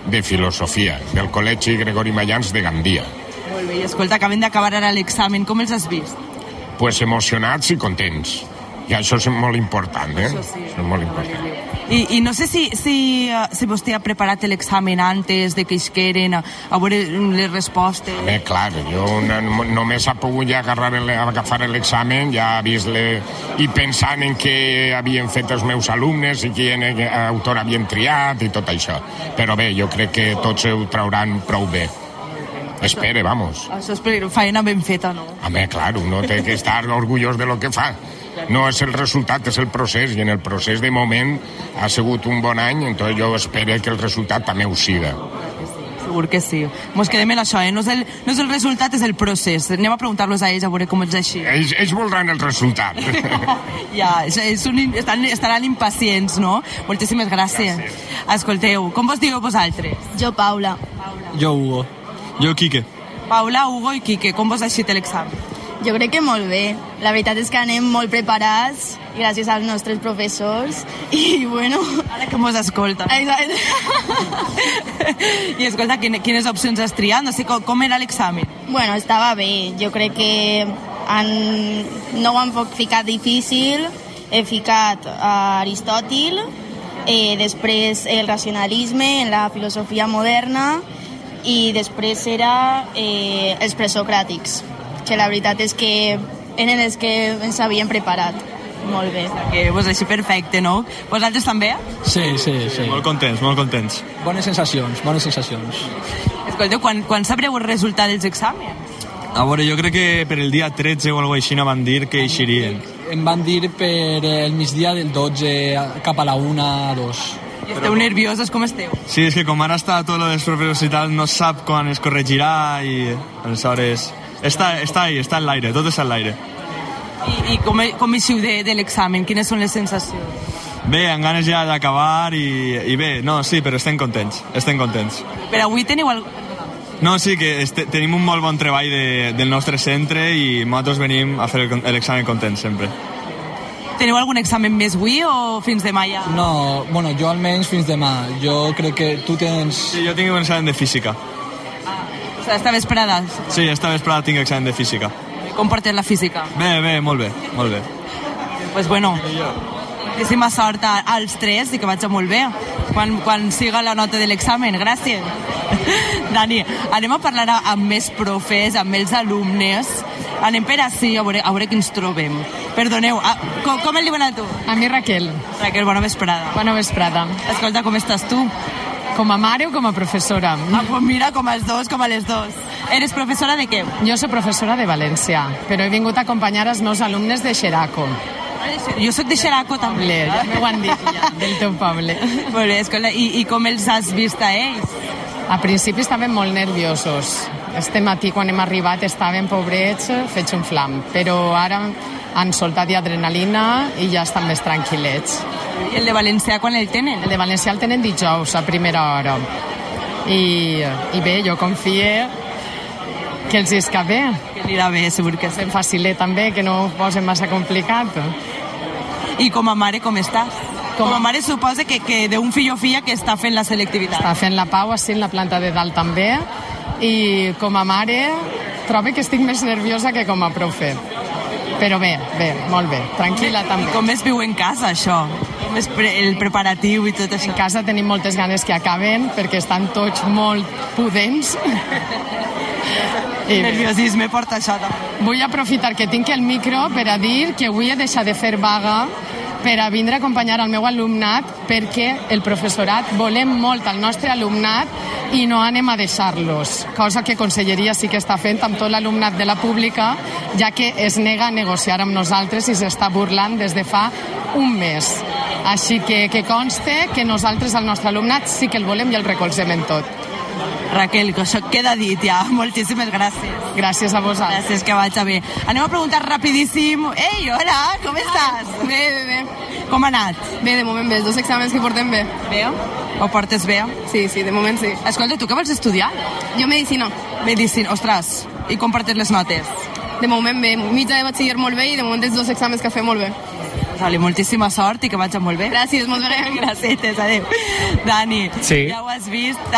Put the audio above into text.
de filosofia, del Col·legi Gregori Mallans de Gandia. Molt bé, i escolta, acaben d'acabar ara l'examen, com els has vist? Pues emocionats i contents. I això és molt important, Això sí. És molt important. I no sé si vostè ha preparat l'examen antes de que isqueren, a veure les respostes. Clar, jo només ha pogut ja agafar l'examen, ja ha vist i pensant en què havien fet els meus alumnes i quin autor havien triat i tot això. Però bé, jo crec que tots ho trauran prou bé. Espere, vamos. Això és feina ben feta, no? Clar, uno té que estar orgullós de lo que fa. No és el resultat, és el procés, i en el procés de moment ha sigut un bon any, entonces jo espero que el resultat també ho siga. Segur que sí. Mos quedem en això, no és el resultat, és el procés. Anem a preguntar-los a ells a veure com és així. Ells voldran el resultat. Ja, estaran impacients, no? Moltíssimes gràcies. Escolteu, com vos dieu vosaltres? Jo, Paula. Jo, Hugo. Jo, Quique. Paula, Hugo i Quique, com vos ha eixit l'examen? Jo crec que molt bé. La veritat és que anem molt preparats gràcies als nostres professors i bueno... Ara que mos escolta. Exacte. I escolta, quines opcions has triat? No sé com era l'examen. Bueno, estava bé. Jo crec que no ho han ficat difícil. He ficat Aristòtil, després el racionalisme en la filosofia moderna i després era els presocràtics, que la veritat és que eren els que ens havien preparat. Molt bé. Que vos així perfecte, no? Vosaltres també? Sí. Molt contents. Bones sensacions. Escolteu, quan sabreu el resultat dels exàmens? A veure, jo crec que per el dia 13 o alguna cosa així van dir que eixirien. Em van dir per el migdia del 12 cap a la 1, 2. I esteu nerviosos, com esteu? Sí, és que com ara està tot lo dels professors i tal, no sap quan es corregirà i aleshores... Està ahí, està en l'aire, tot està en l'aire. I com eixiu de l'examen? Quines són les sensacions? Bé, amb ganes ja d'acabar i bé, no, sí, però estem contents. Per avui teniu No, sí, que tenim un molt bon treball del nostre centre i nosaltres venim a fer l'examen contents, sempre. Teniu algun examen més avui o fins demà ja? No, bueno, jo almenys fins demà. Jo crec que tu tens... Sí, jo tinc un examen de física. O sigui, esta vesprada? Sí, esta vesprada tinc examen de física. Com portes la física? Bé, molt bé. Pues bueno, moltíssima sort als tres i que vagi molt bé quan siga la nota de l'examen. Gràcies. Dani, anem a parlar amb més profes, amb els alumnes. Anem per ací a veure qui ens trobem. Perdoneu, com el diuen a tu? A mi Raquel. Raquel, bona vesprada. Bona vesprada. Escolta, com estàs tu? Com a mare o com a professora? Pues mira, com a les dos. Eres professora de què? Jo soc professora de València, però he vingut a acompanyar els meus alumnes de Xeraco. Jo soc de Xeraco també. Ja m'ho han dit, ja, del teu poble. Molt bé, escolta, i com els has vist a ells? A principi estaven molt nerviosos. Este matí, quan hem arribat, estaven pobrets, fets un flam. Però ara han soltat adrenalina i ja estan més tranquil·lets. I el de València quan el tenen? El de València el tenen dijous, a primera hora. I bé, jo confie que els isca bé. Que anirà bé, segur que sí. Fem facilet també, que no ho posen massa complicat. I com a mare, com estàs? Com a mare suposa que d'un fill o filla que està fent la selectivitat. Està fent la pau, així en la planta de dalt també. I com a mare trobo que estic més nerviosa que com a profe. Però bé, molt bé, tranquil·la també. I com es viu en casa, això? Com és el preparatiu i tot això? En casa tenim moltes ganes que acaben perquè estan tots molt pudents. El nerviosisme porta això també. Vull aprofitar que tinc el micro per a dir que avui he deixat de fer vaga per a vindre a acompanyar el meu alumnat perquè el professorat volem molt al nostre alumnat i no anem a deixar-los, cosa que Conselleria sí que està fent amb tot l'alumnat de la pública, ja que es nega a negociar amb nosaltres i s'està burlant des de fa un mes. Així que conste que nosaltres al nostre alumnat sí que el volem i el recolzem en tot. Raquel, que això queda dit ja. Moltíssimes gràcies. Gràcies a vosaltres. Gràcies, que vaig bé. Anem a preguntar rapidíssim. Ei, hola, com estàs? Bé. Com ha anat? Bé, de moment bé, els 2 exàmens que portem bé. Bé? Ho portes bé? Sí, de moment sí. Escolta, tu què vols estudiar? Jo medicina. Medicina, ostres. I com portes les notes? De moment bé, mitja de batxiller molt bé i de moment els 2 exàmens que fem molt bé. Vale, moltíssima sort i que vagi molt bé. Gràcies, molt bé. Gràcies, adéu. Dani, sí. Ja ho has vist.